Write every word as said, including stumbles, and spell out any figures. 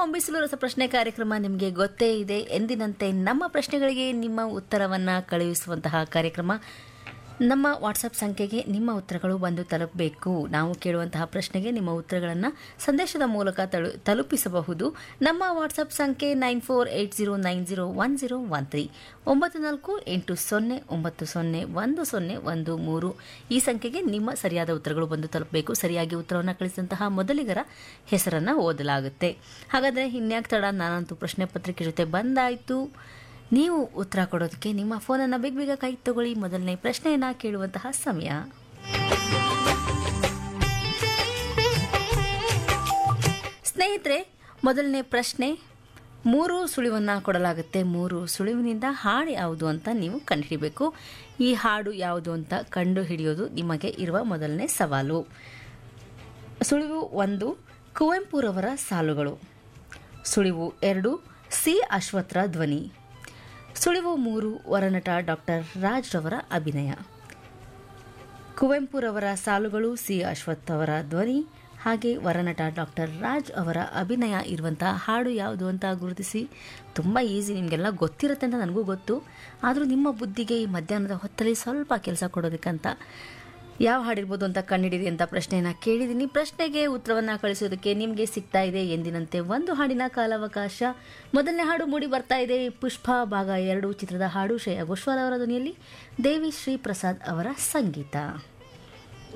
ಹೊಂಬಿಸಲು ರಸಪ್ರಶ್ನೆ ಕಾರ್ಯಕ್ರಮ ನಿಮಗೆ ಗೊತ್ತೇ ಇದೆ. ಎಂದಿನಂತೆ ನಮ್ಮ ಪ್ರಶ್ನೆಗಳಿಗೆ ನಿಮ್ಮ ಉತ್ತರವನ್ನು ಕಳುಹಿಸುವಂತಹ ಕಾರ್ಯಕ್ರಮ. ನಮ್ಮ ವಾಟ್ಸಪ್ ಸಂಖ್ಯೆಗೆ ನಿಮ್ಮ ಉತ್ತರಗಳು ಬಂದು ತಲುಪಬೇಕು. ನಾವು ಕೇಳುವಂತಹ ಪ್ರಶ್ನೆಗೆ ನಿಮ್ಮ ಉತ್ತರಗಳನ್ನು ಸಂದೇಶದ ಮೂಲಕ ತಲು ತಲುಪಿಸಬಹುದು. ನಮ್ಮ ವಾಟ್ಸಪ್ ಸಂಖ್ಯೆ nine four eight zero nine zero one zero one three ಒಂಬತ್ತು ನಾಲ್ಕು ಎಂಟು ಸೊನ್ನೆ ಒಂಬತ್ತು ಸೊನ್ನೆ ಒಂದು ಸೊನ್ನೆ ಒಂದು ಮೂರು. ಈ ಸಂಖ್ಯೆಗೆ ನಿಮ್ಮ ಸರಿಯಾದ ಉತ್ತರಗಳು ಬಂದು ತಲುಪಬೇಕು. ಸರಿಯಾಗಿ ಉತ್ತರವನ್ನು ಕಳಿಸಿದಂತಹ ಮೊದಲಿಗರ ಹೆಸರನ್ನು ಓದಲಾಗುತ್ತೆ. ಹಾಗಾದರೆ ಇನ್ಯಾಕೆ ತಡ, ನಾನಂತೂ ಪ್ರಶ್ನೆ ಪತ್ರಿಕೆ ಜೊತೆ ಬಂದಾಯಿತು. ನೀವು ಉತ್ತರ ಕೊಡೋದಕ್ಕೆ ನಿಮ್ಮ ಫೋನನ್ನು ಬೇಗ ಬೇಗ ಕೈ ತಗೊಳ್ಳಿ. ಮೊದಲನೇ ಪ್ರಶ್ನೆಯನ್ನು ಕೇಳುವಂತಹ ಸಮಯ. ಸ್ನೇಹಿತರೆ, ಮೊದಲನೇ ಪ್ರಶ್ನೆ, ಮೂರು ಸುಳಿವನ್ನು ಕೊಡಲಾಗುತ್ತೆ. ಮೂರು ಸುಳಿವಿನಿಂದ ಹಾಡು ಯಾವುದು ಅಂತ ನೀವು ಕಂಡುಹಿಡಿಯಬೇಕು. ಈ ಹಾಡು ಯಾವುದು ಅಂತ ಕಂಡುಹಿಡಿಯೋದು ನಿಮಗೆ ಇರುವ ಮೊದಲನೇ ಸವಾಲು. ಸುಳಿವು ಒಂದು, ಕುವೆಂಪುರವರ ಸಾಲುಗಳು. ಸುಳಿವು ಎರಡು, ಸಿ ಅಶ್ವತ್ಥರ ಧ್ವನಿ. ಸುಳಿವು ಮೂರು, ವರನಟ ಡಾಕ್ಟರ್ ರಾಜ್ ರವರ ಅಭಿನಯ. ಕುವೆಂಪುರವರ ಸಾಲುಗಳು, ಸಿ ಅಶ್ವಥ್ ಅವರ ಧ್ವನಿ, ಹಾಗೆ ವರನಟ ಡಾಕ್ಟರ್ ರಾಜ್ ಅವರ ಅಭಿನಯ ಇರುವಂತಹ ಹಾಡು ಯಾವುದು ಅಂತ ಗುರುತಿಸಿ. ತುಂಬ ಈಸಿ, ನಿಮಗೆಲ್ಲ ಗೊತ್ತಿರುತ್ತೆ ಅಂತ ನನಗೂ ಗೊತ್ತು. ಆದರೂ ನಿಮ್ಮ ಬುದ್ಧಿಗೆ ಈ ಮಧ್ಯಾಹ್ನದ ಹೊತ್ತಲ್ಲಿ ಸ್ವಲ್ಪ ಕೆಲಸ ಕೊಡೋದಕ್ಕಂತ ಯಾವ ಹಾಡಿರ್ಬೋದು ಅಂತ ಕಂಡುಹಿಡಿಯಿರಿ ಅಂತ ಪ್ರಶ್ನೆಯನ್ನು ಕೇಳಿದ್ದೀನಿ. ಪ್ರಶ್ನೆಗೆ ಉತ್ತರವನ್ನು ಕಳಿಸೋದಕ್ಕೆ ನಿಮಗೆ ಸಿಗ್ತಾ ಇದೆ ಎಂದಿನಂತೆ ಒಂದು ಹಾಡಿನ ಕಾಲಾವಕಾಶ. ಮೊದಲನೇ ಹಾಡು ಮೂಡಿ ಬರ್ತಾ ಇದೆ. ಪುಷ್ಪ ಭಾಗ ಎರಡು ಚಿತ್ರದ ಹಾಡು. ಶ್ರೇಯಾ ಘೋಷಾಲ್ ಅವರ ಧ್ವನಿಯಲ್ಲಿ, ದೇವಿ ಶ್ರೀ ಪ್ರಸಾದ್ ಅವರ ಸಂಗೀತ.